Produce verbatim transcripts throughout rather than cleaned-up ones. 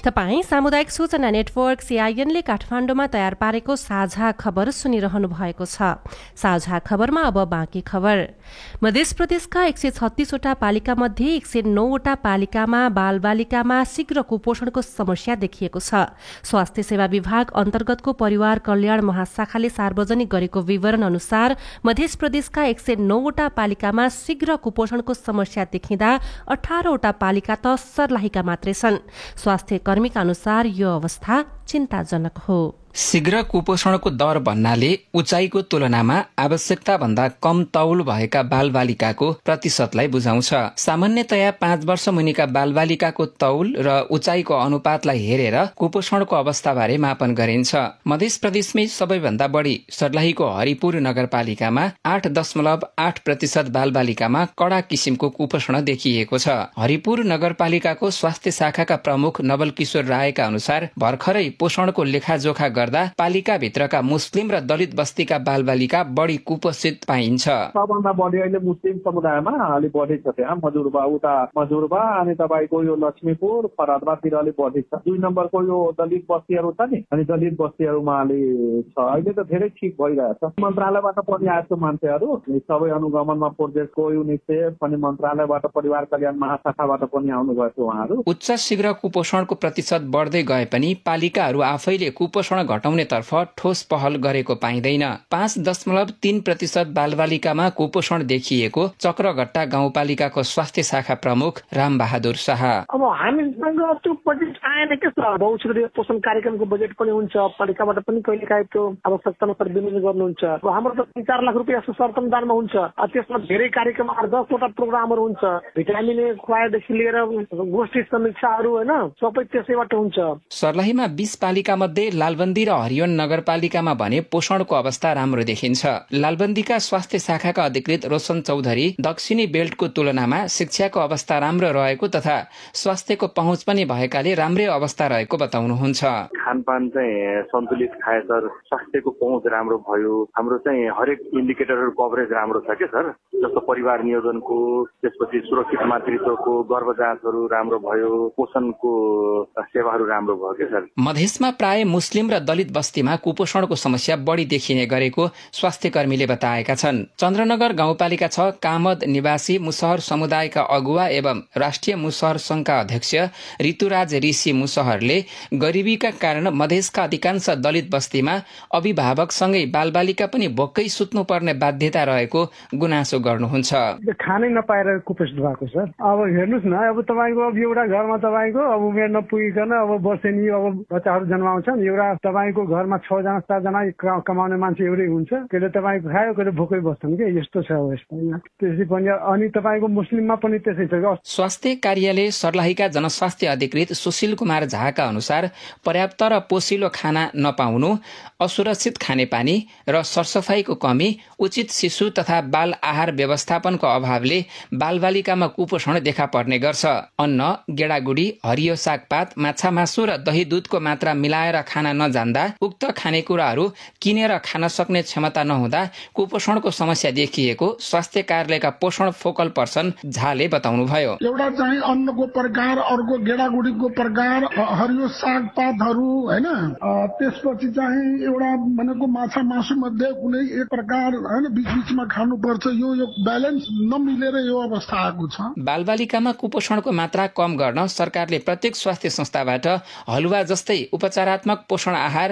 तपाईँ सामुदायिक सूचना नेटवर्क सीआईएनले काठमाडौँमा तयार पारेको साझा खबर सुनिरहनु भएको छ। साझा खबरमा अब बाँकी खबर। मध्य प्रदेशका एक सय छत्तीसवटा पालिका मध्ये एक सय नौवटा पालिकामा बालबालिकामा शीघ्र कुपोषणको समस्या देखिएको छ। स्वास्थ्य सेवा विभाग अन्तर्गतको परिवार कल्याण महाशाखाले सार्वजनिक गरेको विवरण अनुसार मध्य प्रदेशका एक सय नौवटा पालिकामा शीघ्र कुपोषणको समस्या देखिँदा अठारवटा पालिका त सर्लाहीका मात्रै छन्। स्वास्थ्य कर्मीका अनुसार यो अवस्था चिन्ताजनक हो। शीघ्र कुपोषणको दर भन्नाले उचाइको तुलनामा आवश्यकता भन्दा कम तौल भएका बालबालिकाको प्रतिशतलाई बुझाउँछ। सामान्यतया पाँच वर्ष मुनिका बालबालिकाको तौल र उचाइको अनुपातलाई हेरेर कुपोषणको अवस्थाबारे मापन गरिन्छ। मध्य प्रदेशमै सबैभन्दा बढी सर्लाहीको हरिपुर नगरपालिकामा आठ दशमलव आठ प्रतिशत बालबालिकामा कडा किसिमको कुपोषण देखिएको छ। हरिपुर नगरपालिकाको स्वास्थ्य शाखाका प्रमुख नवल किशोर रायका अनुसार भर्खरै पोषणको लेखाजोखा गर्दा पालिकाभित्रका मुस्लिम र दलित बस्तीका बालबालिका बढी कुपोषित पाइन्छ। सबभन्दा बढी अहिले मुस्लिम समुदायमा अलिक बढी छ, त्यहाँ मजुरबा उता मजुरबा अनि तपाईँको यो लक्ष्मीपुर फरादबातिर अलिक बढी छ। दुई नम्बरको यो दलित बस्तीहरू छ नि, अनि दलित बस्तीहरूमा अलि छ। अहिले त धेरै ठिक भइरहेछ। मन्त्रालयबाट पनि आएको मान्छेहरू सबै अनुगमनमा प्रोजेक्टको युनिसेफ अनि मन्त्रालयबाट परिवार कल्याण महाशाखाबाट पनि आउनुभएको उहाँहरू। उच्च शीघ्र कुपोषणको प्रतिशत बढ्दै गए पनि पालिकाहरू आफैले कुपोषण घटाउनेतर्फ ठोस पहल गरेको पाइँदैन। पाँच दशमलव तीन प्रतिशत बालबालिकामा कुपोषण देखिएको चक्रघट्टा गाउँपालिकाको स्वास्थ्य शाखा प्रमुख राम बहादुर शाह। अब हामीसँग त्यो बजेट आएन के छ, बहुक्षेत्रीय पोषण कार्यक्रमको बजेट पनि हुन्छ, पालिकाबाट पनि कहिले काहीँ त्यो आवश्यकता अनुसार विनियोजन गर्नुहुन्छ। हाम्रो त तीन चार लाख रुपियाँ सरतमदानमा हुन्छ, त्यसमा धेरै कार्यक्रम आठ दसवटा प्रोग्रामहरू हुन्छ, भिटामिन ए खुवाएदेखि लिएर गोष्ठी समीक्षाहरू होइन सबै त्यसैबाट हुन्छ। सर्लाहीमा बीस पालिका मध्ये लालबन्दी र हरियोन नगरपालिकामा भने पोषणको अवस्था राम्रो देखिन्छ। लालबन्दीका स्वास्थ्य शाखाका अधिकृत रोशन चौधरी दक्षिणी बेल्टको तुलनामा शिक्षाको अवस्था राम्रो रहेको तथा स्वास्थ्यको पहुँच पनि भएकाले राम्रै अवस्था रहेको बताउनुहुन्छ। खानपान चाहिँ सन्तुलित खाए सर, स्वास्थ्यको पहुँच राम्रो भयो, हाम्रो चाहिँ हरेक इन्डिकेटरहरू कभरेज राम्रो छ के सर, जस्तो परिवार नियोजनको, त्यसपछि सुरक्षित मातृत्वको, गर्भ जाँचहरू राम्रो भयो, पोषणको सेवाहरू राम्रो भयो के सर। मधेसमा प्राय मुस्लिम र दलित बस्तीमा कुपोषणको समस्या बढी देखिने गरेको स्वास्थ्य कर्मीले बताएका छन्। चन्द्रनगर गाउँपालिका छ कामद निवासी मुसहर समुदायका अगुवा एवं राष्ट्रिय मुसहर संघका अध्यक्ष ऋतुराज ऋषि मुसहरले गरिबीका कारण मधेसका अधिकांश दलित बस्तीमा अभिभावकसँगै बालबालिका पनि भोकै सुत्नुपर्ने बाध्यता रहेको गुनासो गर्नुहुन्छ। खानै नपाएर कुपोषित भएको छ। अब हेर्नुहोस् न, अब तपाईँको अब एउटा घरमा तपाईँको अब उमेर नपुगिकन अब वर्षेनी अब बच्चाहरू जन्माउँछन्, एउटा तपाईँको घरमा छजना सातजना कमाउने मान्छे एउटै हुन्छ, कहिले तपाईँको खायो कहिले भोकै बस्छन् कि यस्तो छ अवस्था। त्यसै पनि अनि तपाईँको मुस्लिममा पनि त्यसै छ। स्वास्थ्य कार्यालय सर्लाहीका जनस्वास्थ्य अधिकृत सुशील कुमार झाका अनुसार पर्याप्त र पोषिलो खाना नपाउनु, असुरक्षित खानेपानी र सरसफाईको कमी, उचित शिशु तथा बाल आहार व्यवस्थापनको अभावले बालबालिकामा कुपोषण देखा पर्ने गर्छ। अन्न, गेडागुडी, हरियो सागपात, माछा मासु र दही दूधको मात्रा मिलाएर खाना नजान्दा, उक्त खानेकुराहरू किनेर खान सक्ने क्षमता नहुँदा कुपोषणको समस्या देखिएको स्वास्थ्य कार्यालयका पोषण फोकल पर्सन झाले बताउनुभयो। एउटा चाहिँ अन्नको प्रकार, अर्को गेडागुडीको प्रकार, हरियो सागपातहरू होइन, त्यसपछि चाहिँ एउटा भनेको माछा मासु मध्ये कुनै एक प्रकार होइन बीच बीचमा खानुपर्छ। यो यो ब्यालेन्स नमिलेर यो अवस्था आएको छ। बालबालिकामा कुपोषणको मात्रा कम गर्न सरकारले प्रत्येक स्वास्थ्य संस्थाबाट हलुवा जस्तै उपचारात्मक पोषण आहार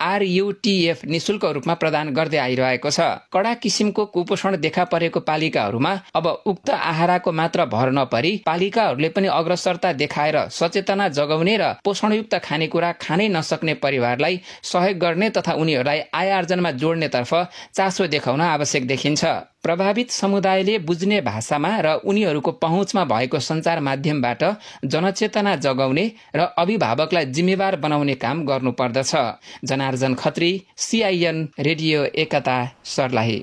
आरयुटीएफ निशुल्क रूपमा प्रदान गर्दै आइरहेको छ। कडा किसिमको कुपोषण देखा परेको पालिकाहरूमा अब उक्त आहारको मात्र भर नपरी पालिकाहरूले पनि अग्रसरता देखाएर सचेतना जगाउने र पोषणयुक्त खानेकुरा खानै नसक्ने परिवारलाई सहयोग गर्ने तथा उनीहरूलाई आय आर्जनमा जोड्नेतर्फ चासो देखाउन आवश्यक देखिन्छ। प्रभावित समुदायले बुझ्ने भाषामा र उनीहरूको पहुँचमा भएको सञ्चार माध्यमबाट जनचेतना जगाउने र अभिभावकलाई जिम्मेवार बनाउने काम गर्नुपर्दछ। जनार्जन खत्री, सीआईएन रेडियो एकता, सर्लाही।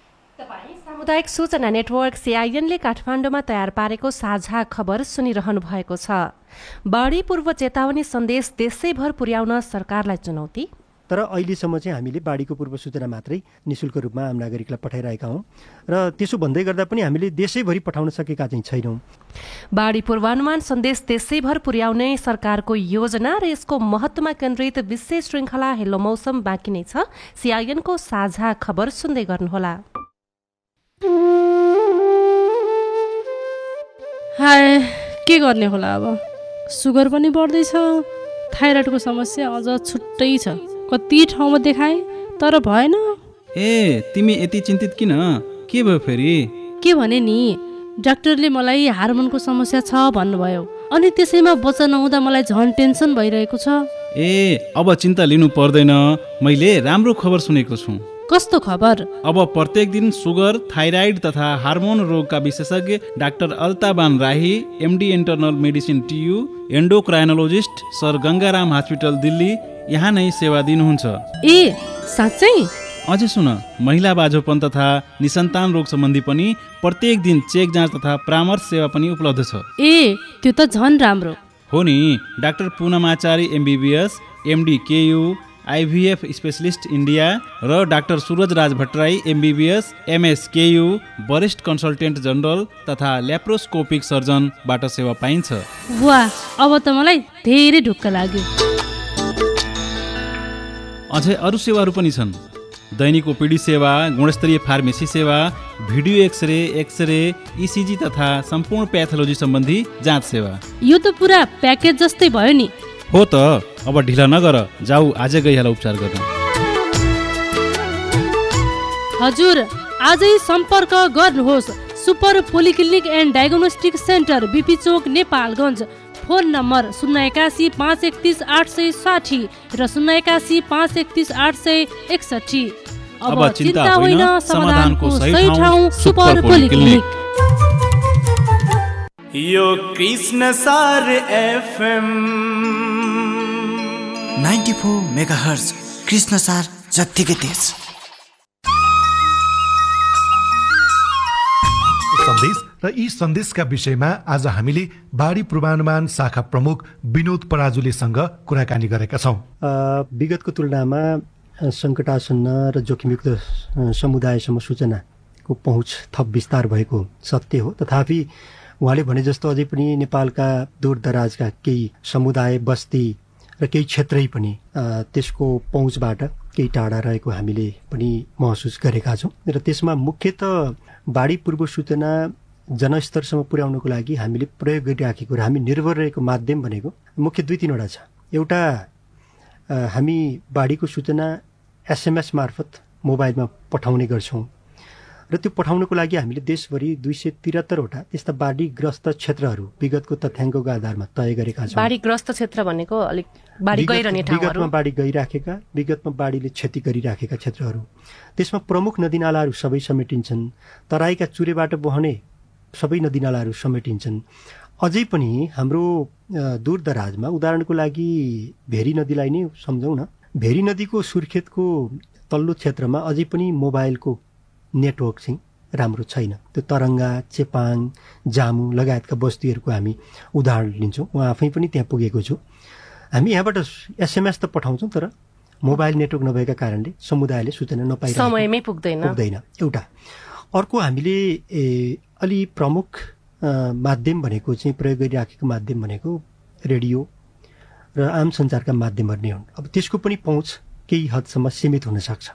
सामुदायिक सूचना नेटवर्क सीआईएनले काठमाडौँमा तयार पारेको साझा खबर सुनिरहनु भएको छ। बाढी पूर्व चेतावनी सन्देश देशैभर पुर्याउन सरकारलाई चुनौती। तर अहिलेसम्म चाहिँ हामीले बाढीको पूर्व सूचना मात्रै निशुल्क रूपमा आम नागरिकलाई पठाइरहेका हौँ र त्यसो भन्दै गर्दा पनि हामीले देशैभरि पठाउन सकेका चाहिँ छैनौँ। बाढी पूर्वानुमान सन्देश देशैभर पुर्याउने सरकारको योजना र यसको महत्त्वमा केन्द्रित विशेष श्रृङ्खला हेलो मौसम बाँकी नै छ। सिआइएनको साझा खबर सुन्दै गर्नुहोला। हाय, के गर्ने होला अब? सुगर पनि बढ्दैछ, थाइरोइडको समस्या अझ छुट्टै छ। कति ठाउँमा देखाए तर भएन। ए, तिमी यति चिन्तित किन? के भयो फेरि? के भने नि, डाक्टरले मलाई हार्मोनको समस्या छ भन्नुभयो, अनि त्यसैमा बच्चा नहुँदा मलाई झन् टेन्सन भइरहेको छ। ए, अब चिन्ता लिनु पर्दैन, मैले राम्रो खबर सुनेको छु। कस्तो खबर? अब प्रत्येक दिन सुगर, थाइराइड तथा हार्मोन रोगका विशेषज्ञ डाक्टर अल्ताबान राही, MD internal medicine TU, एन्डोक्राइनोलोजिस्ट sir Gangaram hospital Delhi यहाँ नै सेवा दिनुहुन्छ। ए, साँच्चै? अझै सुन, महिला बाझोपन तथा निसन्तान रोग सम्बन्धी पनि प्रत्येक दिन चेक जाँच तथा परामर्श सेवा पनि उपलब्ध छ। ए, त्यो त झन् राम्रो हो नि। Doctor पूनमाचारी MBBS, MD केयू, IVF specialist India र डाक्टर सूरज राज भट्टराई एमबीबीएस, एमएस केयू, वरिष्ठ कन्सल्टेन्ट जनरल तथा ल्याप्रोस्कोपिक सर्जनबाट सेवा पाइन्छ। वाह, अब त मलाई धेरै ढुक्क लाग्यो। अझै अरू सेवाहरू पनि छन्। दैनिक ओपीडी सेवा, गुणस्तरीय फार्मेसी सेवा, भिडियो एक्सरे, एक्सरे, इसिजी तथा सम्पूर्ण प्याथोलोजी सम्बन्धी जाँच सेवा। यो त पुरा प्याकेज जस्तै भयो नि। हो त, अब ढिला नगर, जाऊ आजै गइहाल उपचार गर्न। हजुर, आजै सम्पर्क गर्नुहोस् super polyclinic and diagnostic centre, BP Chowk, Nepalgunj. Phone number शून्य एकासी पाँच एकतिस आठ सय साठी र शून्य एकासी पाँच एकतिस आठ सय एकसठी। अब चिन्ता होइन, समाधानको सही ठाउँ सुपर पोलिक्लिनिक। यो कृष्ण सार एफएम चौरानब्बे मेगाहर्ज, कृष्ण सार जत्तिकै तेज। सन्देश र यी सन्देशका विषयमा आज हामीले बाढी पूर्वानुमान शाखा प्रमुख विनोद पराजुलेसँग कुराकानी गरेका छौँ। विगतको तुलनामा सङ्कटासन्न र जोखिमयुक्त समुदायसम्म सूचनाको पहुँच थप विस्तार भएको सत्य हो। तथापि उहाँले भने जस्तो अझै पनि नेपालका दूरदराजका केही समुदाय, बस्ती र केही क्षेत्रै पनि त्यसको पहुँचबाट केही टाढा रहेको हामीले पनि महसुस गरेका छौँ। र त्यसमा मुख्यतः बाढी पूर्व सूचना जनस्तरसम्म पुर्याउनको लागि हामीले प्रयोग गरिराखेको र हामी निर्भर रहेको माध्यम भनेको मुख्य दुई तिनवटा छ। एउटा, हामी बाढीको सूचना एसएमएस मार्फत मोबाइलमा पठाउने गर्छौँ र त्यो पठाउनको लागि हामीले देशभरि दुई सय त्रिहत्तरवटा त्यस्ता बाढीग्रस्त क्षेत्रहरू विगतको तथ्याङ्कको आधारमा तय गरेका छौँ। बाढीग्रस्त क्षेत्र भनेको अलिक बाढी गइरहने ठाउँहरू, विगतमा बाढी गइराखेका, विगतमा बाढीले क्षति गरिराखेका क्षेत्रहरू। त्यसमा प्रमुख नदीनालाहरू सबै समेटिन्छन्। तराईका चुरेबाट बहने सबै नदीनालाहरू समेटिन्छन्। अझै पनि हाम्रो दूरदराजमा उदाहरणको लागि भेरी नदीलाई नै सम्झौँ न। भेरी नदीको सुर्खेतको तल्लो क्षेत्रमा अझै पनि मोबाइलको नेटवर्क चाहिँ राम्रो छैन। त्यो तरङ्गा, चेपाङ, जामु लगायतका बस्तीहरूको हामी उदाहरण लिन्छौँ। म आफै पनि त्यहाँ पुगेको छु। हामी यहाँबाट एसएमएस त पठाउँछौँ, तर मोबाइल नेटवर्क नभएका कारणले समुदायले सूचना नपाइरहेको, समयमै पुग्दैन पुग्दैन एउटा। अर्को, हामीले अलि प्रमुख माध्यम भनेको चाहिँ प्रयोग गरिराखेको माध्यम भनेको रेडियो र आम सञ्चारका माध्यमहरू नै हुन्। अब त्यसको पनि पहुँच केही हदसम्म सीमित हुनसक्छ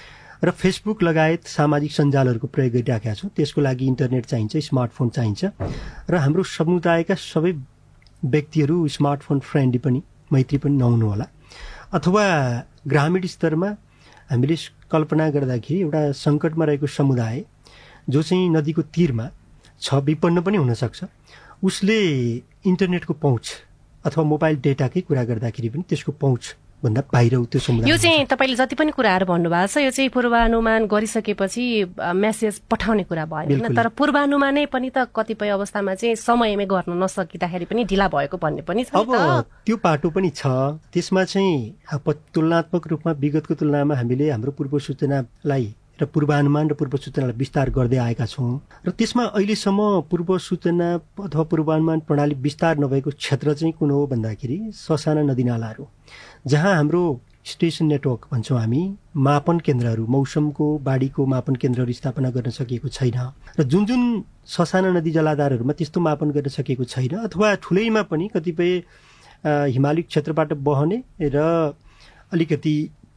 र फेसबुक लगायत सामाजिक सञ्जालहरूको प्रयोग गरिराखेका छौँ। त्यसको लागि इन्टरनेट चाहिन्छ, स्मार्टफोन चाहिन्छ र हाम्रो समुदायका सबै व्यक्तिहरू स्मार्टफोन फ्रेन्डली पनि, मैत्री पनि नहुनु होला। अथवा ग्रामीण स्तरमा हामीले कल्पना गर्दाखेरि एउटा सङ्कटमा रहेको समुदाय जो चाहिँ नदीको तीरमा छ, विपन्न पनि हुनसक्छ, उसले इन्टरनेटको पहुँच अथवा मोबाइल डेटाकै कुरा गर्दाखेरि पनि त्यसको पहुँच भन्दा बाहिर त्यो समुदाय। यो चाहिँ तपाईँले जति पनि कुराहरू भन्नुभएको छ, यो चाहिँ पूर्वानुमान गरिसकेपछि मेसेज पठाउने कुरा भयो, तर पूर्वानुमानै पनि त कतिपय अवस्थामा चाहिँ समयमै गर्न नसकिँदाखेरि पनि ढिला भएको भन्ने पनि छ। अब त्यो पाटो पनि छ। त्यसमा चाहिँ तुलनात्मक रूपमा विगतको तुलनामा हामीले हाम्रो पूर्व सूचनालाई र पूर्वानुमान र पूर्व सूचनालाई विस्तार गर्दै आएका छौँ र त्यसमा अहिलेसम्म पूर्व सूचना अथवा पूर्वानुमान प्रणाली विस्तार नभएको क्षेत्र चाहिँ कुन हो भन्दाखेरि ससाना नदीनालाहरू, जहाँ हाम्रो स्टेसन नेटवर्क भन्छौँ हामी, मापन केन्द्रहरू, मौसमको बाढीको मापन केन्द्रहरू स्थापना गर्न सकिएको छैन र जुन जुन ससाना नदी जलाधारहरूमा त्यस्तो मापन गर्न सकिएको छैन अथवा ठुलैमा पनि कतिपय हिमाली क्षेत्रबाट बहने र अलिकति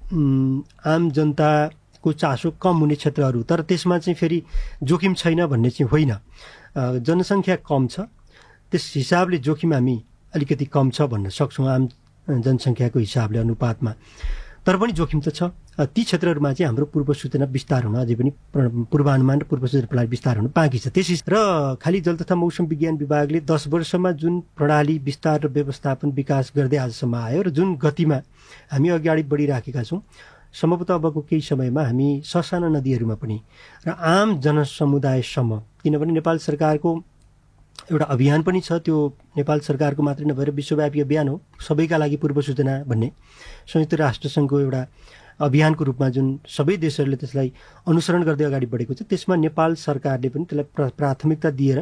आम जनताको चासो कम हुने क्षेत्रहरू, तर त्यसमा चाहिँ फेरि जोखिम छैन भन्ने चाहिँ होइन। जनसङ्ख्या कम छ, त्यस हिसाबले जोखिम हामी अलिकति कम छ भन्न सक्छौँ आम जनसङ्ख्याको हिसाबले अनुपातमा, तर पनि जोखिम त छ। ती क्षेत्रहरूमा चाहिँ हाम्रो पूर्व सूचना विस्तार हुन अझै पनि पूर्वानुमान र पूर्व सूचना प्रणाली विस्तार हुन बाँकी छ। त्यस र खालि जल तथा मौसम विज्ञान विभागले दस वर्षमा जुन प्रणाली विस्तार र व्यवस्थापन विकास गर्दै आजसम्म आयो र जुन गतिमा हामी अगाडि बढिराखेका छौँ, सम्भवतः अबको केही समयमा हामी ससाना नदीहरूमा पनि र आम जनसमुदायसम्म, किनभने नेपाल सरकारको एउटा अभियान पनि छ, त्यो नेपाल सरकारको मात्रै नभएर विश्वव्यापी अभियान हो, सबैका लागि पूर्व सूचना भन्ने संयुक्त राष्ट्रसङ्घको एउटा अभियानको रूपमा जुन सबै देशहरूले त्यसलाई अनुसरण गर्दै अगाडि बढेको छ। त्यसमा नेपाल सरकारले पनि त्यसलाई प्राथमिकता दिएर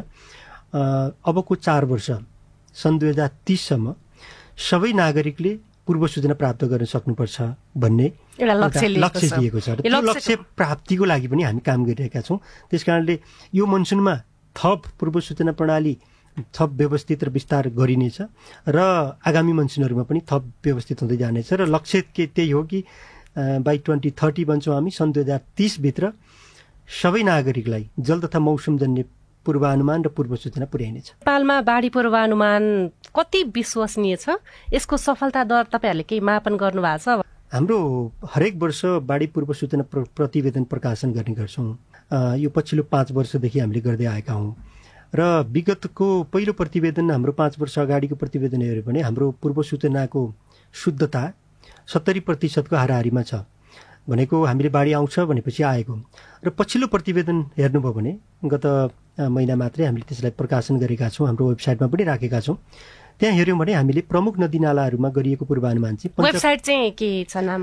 अबको चार वर्ष सन् दुई हजार तीससम्म सबै नागरिकले पूर्व सूचना प्राप्त गर्न सक्नुपर्छ भन्ने लक्ष्य दिएको छ। त्यो लक्ष्य प्राप्तिको लागि पनि हामी काम गरिरहेका छौँ। त्यस कारणले यो मनसुनमा थप पूर्व सूचना प्रणाली थप व्यवस्थित र विस्तार गरिनेछ र आगामी मनसुनहरूमा पनि थप व्यवस्थित हुँदै जानेछ र लक्ष्य के त्यही हो कि बाई ट्वेन्टी थर्टी भन्छौँ हामी, सन् दुई हजार तिसभित्र सबै नागरिकलाई जल तथा मौसमजन्य पूर्वानुमान र पूर्व सूचना पुर्याइनेछ। नेपालमा बाढी पूर्वानुमान कति विश्वसनीय छ? यसको सफलता दर तपाईँहरूले केही मापन गर्नुभएको छ? हाम्रो हरेक वर्ष बाढी पूर्व सूचना प्रतिवेदन प्रकाशन गर्ने गर्छौँ। यो पछिल्लो पाँच वर्षदेखि हामीले गर्दै आएका हौँ र विगतको पहिलो प्रतिवेदन हाम्रो पाँच वर्ष अगाडिको प्रतिवेदन हेऱ्यो भने हाम्रो पूर्व सूचनाको शुद्धता सत्तरी प्रतिशतको हाराहारीमा छ, भनेको हामीले बाढी आउँछ भनेपछि आएको। र पछिल्लो प्रतिवेदन हेर्नुभयो भने गत महिना मात्रै हामीले त्यसलाई प्रकाशन गरेका छौँ, हाम्रो वेबसाइटमा पनि राखेका छौँ। त्यहाँ हेऱ्यौँ भने हामीले प्रमुख नदीनालाहरूमा गरिएको पूर्वानुमान चाहिँ वेबसाइट चाहिँ के छ नाम?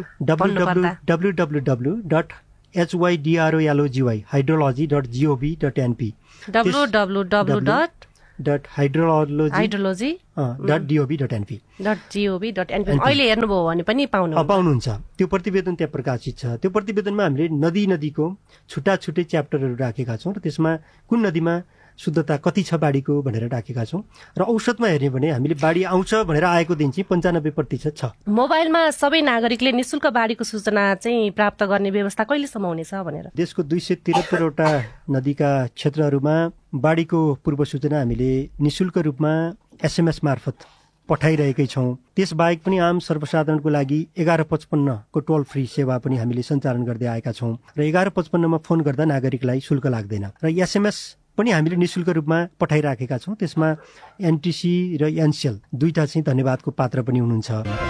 W W W dot एचवाइडिआरओएलओजिवाई hydrology dot जिओभी dot NP W W W dot dot hydrology hydrology dot डिओभी dot NP dot जिओभी dot NP अहिले हेर्नुभयो भने पनि पाउनु पाउनुहुन्छ। त्यो प्रतिवेदन त्यहाँ प्रकाशित छ। त्यो प्रतिवेदनमा हामीले नदी नदीको छुट्टा छुट्टै च्याप्टरहरू राखेका छौँ र त्यसमा कुन नदीमा शुद्धता कति छ बाढीको भनेर राखेका छौँ र औसतमा हेर्ने भने हामीले बाढी आउँछ भनेर आएको दिन चाहिँ पन्चानब्बे प्रतिशत छ। मोबाइलमा सबै नागरिकले निःशुल्क बाढीको सूचना चाहिँ प्राप्त गर्ने व्यवस्था कहिलेसम्म हुनेछ भनेर? देशको दुई सय त्रिहत्तरवटा नदीका क्षेत्रहरूमा बाढीको पूर्व सूचना हामीले निःशुल्क रूपमा एसएमएस मार्फत पठाइरहेकै छौँ। त्यसबाहेक पनि आम सर्वसाधारणको लागि एघार पचपन्नको टोल फ्री सेवा पनि हामीले सञ्चालन गर्दै आएका छौँ र एघार पचपन्नमा फोन गर्दा नागरिकलाई शुल्क लाग्दैन र एसएमएस पनि हामीले निःशुल्क रूपमा पठाइराखेका छौँ। त्यसमा एनटिसी र एनसेल दुईटा चाहिँ धन्यवादको पात्र पनि हुनुहुन्छ।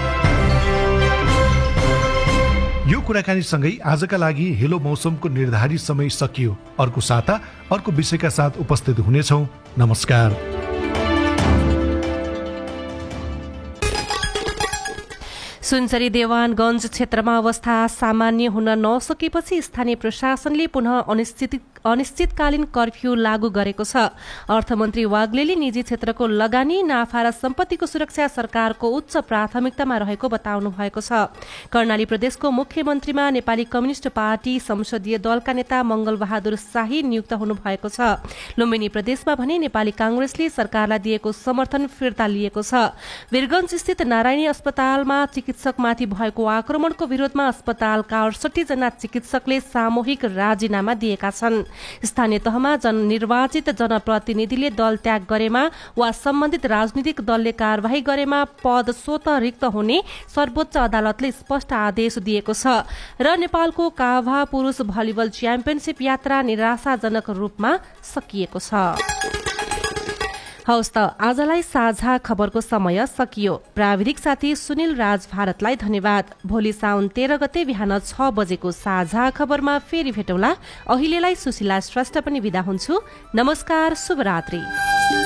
यो कुराकानीसँगै आजका लागि हेलो मौसमको निर्धारित समय सकियो। अर्को साता अर्को विषयका साथ उपस्थित हुनेछौँ। नमस्कार। सुनसरी देवानगञ्ज क्षेत्रमा अवस्था सामान्य हुन नसकेपछि स्थानीय प्रशासनले पुनः अनिश्चित अनिश्चितकालीन कर्फ्यू लागू गरेको छ। अर्थमन्त्री वाग्लेले निजी क्षेत्रको लगानी, नाफा र सम्पत्तिको सुरक्षा सरकारको उच्च प्राथमिकतामा रहेको बताउनु भएको छ। कर्णाली प्रदेशको मुख्यमन्त्रीमा नेपाली कम्युनिष्ट पार्टी संसदीय दलका नेता मंगल बहादुर शाही नियुक्त हुनु भएको छ। लुम्बिनी प्रदेशमा भने नेपाली कांग्रेसले सरकारलाई दिएको समर्थन फिर्ता लिएको छ। वीरगञ्ज स्थित नारायणी अस्पतालमा चिकित्सकमाथि भएको आक्रमणको विरोधमा अस्पतालका अडसठी जना चिकित्सकले सामूहिक राजीनामा दिएका छन्। स्थानीय तहमा जननिर्वाचित जनप्रतिनिधिले दल त्याग गरेमा वा सम्बन्धित राजनीतिक दलले कार्यवाही गरेमा पद स्वतः रिक्त हुने सर्वोच्च अदालतले स्पष्ट आदेश दिएको छ र नेपालको काभा पुरुष भलिबल च्याम्पियनशिप यात्रा निराशाजनक रूपमा सकिएको छ। हवस् त आजलाई साझा खबरको समय सकियो। प्राविधिक साथी सुनिल राज भारतलाई धन्यवाद। भोलि साउन तेह्र गते बिहान छ बजेको साझा खबरमा फेरि भेटौँला। अहिलेलाई सुशीला श्रेष्ठ पनि बिदा हुन्छु। नमस्कार, शुभरात्रि।